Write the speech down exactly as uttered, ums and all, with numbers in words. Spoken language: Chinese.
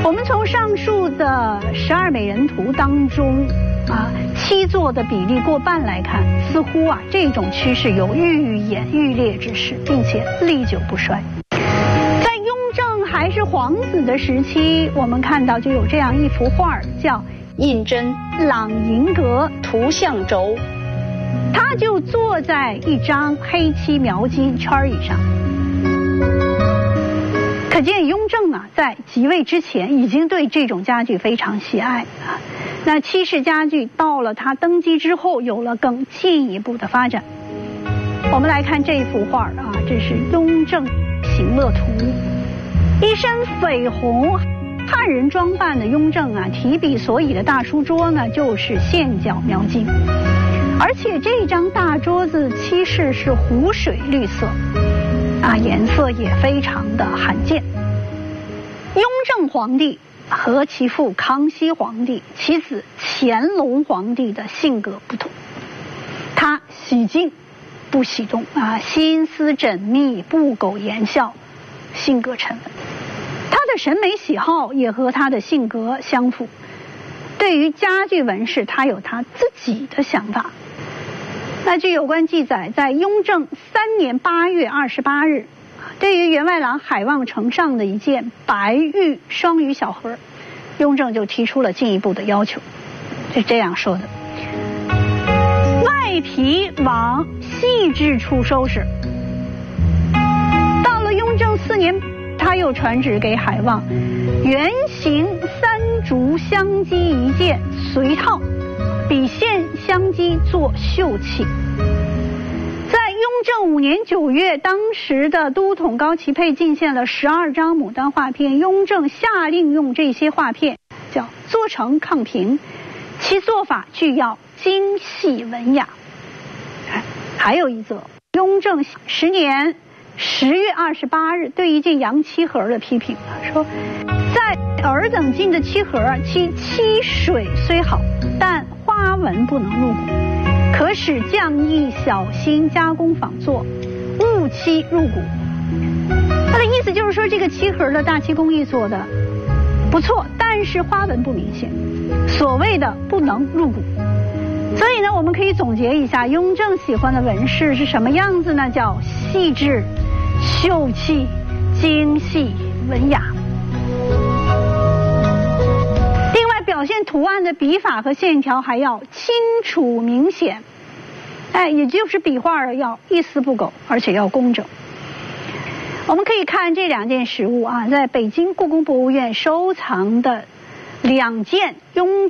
我们从上述的十二美人图当中啊，七座的比例过半来看，似乎啊这种趋势有愈演愈烈之势，并且历久不衰。在雍正还是皇子的时期，我们看到就有这样一幅画，叫《胤禛朗银阁图像轴》，他就坐在一张黑漆描金圈椅上。可见雍正啊，在即位之前已经对这种家具非常喜爱啊。那七式家具到了他登基之后，有了更进一步的发展。我们来看这幅画啊，这是雍正行乐图。一身绯红汉人装扮的雍正啊，提笔所倚的大书桌呢，就是线角描金，而且这张大桌子漆饰是湖水绿色。啊，颜色也非常的罕见。雍正皇帝和其父康熙皇帝、其子乾隆皇帝的性格不同，他喜静不喜动啊，心思缜密，不苟言笑，性格沉稳。他的审美喜好也和他的性格相符。对于家具纹饰，他有他自己的想法。那据有关记载，在雍正三年八月二十八日，对于员外郎海望呈上的一件白玉双鱼小盒，雍正就提出了进一步的要求，是这样说的：外皮往细致处收拾。到了雍正四年，他又传旨给海望，圆形三竹相机一件随套，比线相机做绣器。在雍正五年九月，当时的都统高启佩进献了十二张牡丹画片，雍正下令用这些画片叫做成抗评，其做法具要精细文雅。还有一则，雍正十年十月二十八日对一件洋漆盒的批评，说在尔等金的漆盒，其漆水虽好，但花纹不能入骨，可使匠艺小心加工仿作，误漆入骨。他的意思就是说，这个漆盒的大漆工艺做的不错，但是花纹不明显，所谓的不能入骨。所以呢，我们可以总结一下，雍正喜欢的纹饰是什么样子呢？叫细致、秀气、精细、文雅。另外，表现图案的笔法和线条还要清楚明显，哎，也就是笔画要一丝不苟，而且要工整。我们可以看这两件实物啊，在北京故宫博物院收藏的两件雍